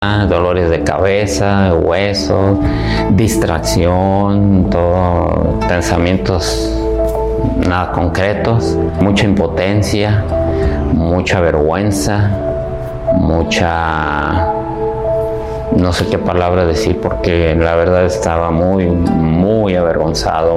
dolores de cabeza, huesos, distracción, todo, pensamientos nada concretos, mucha impotencia, mucha vergüenza, no sé qué palabra decir porque la verdad estaba muy avergonzado,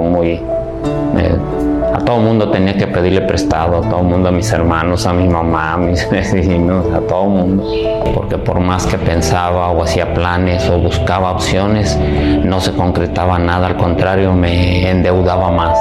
a todo el mundo tenía que pedirle prestado, a todo el mundo, a mis hermanos, a mi mamá, a mis vecinos, a todo el mundo, porque por más que pensaba o hacía planes o buscaba opciones, no se concretaba nada, al contrario, me endeudaba más.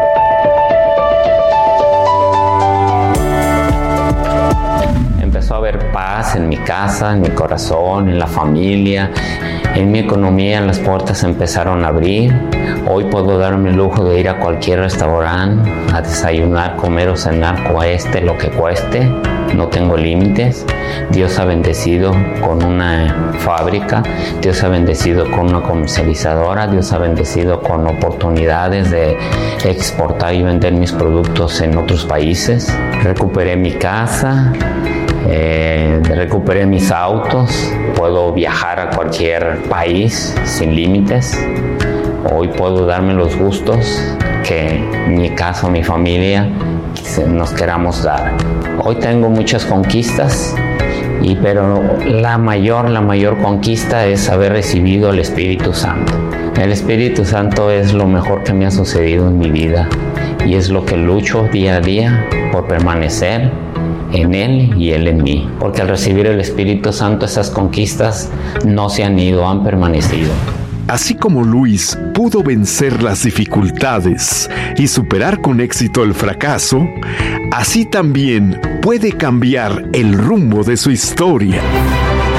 Empezó a haber paz en mi casa, en mi corazón, en la familia, en mi economía. Las puertas empezaron a abrir. Hoy puedo darme el lujo de ir a cualquier restaurante a desayunar, comer o cenar, cueste lo que cueste. No tengo límites. Dios ha bendecido con una fábrica, Dios ha bendecido con una comercializadora, Dios ha bendecido con oportunidades de exportar y vender mis productos en otros países. Recuperé mi casa. Recuperé mis autos, puedo viajar a cualquier país sin límites. Hoy puedo darme los gustos que mi casa o mi familia nos queramos dar. Hoy tengo muchas conquistas, pero la mayor conquista es haber recibido el Espíritu Santo. El Espíritu Santo es lo mejor que me ha sucedido en mi vida y es lo que lucho día a día por permanecer en Él y Él en mí, porque al recibir el Espíritu Santo esas conquistas no se han ido, han permanecido. Así como Luis pudo vencer las dificultades y superar con éxito el fracaso, así también puede cambiar el rumbo de su historia.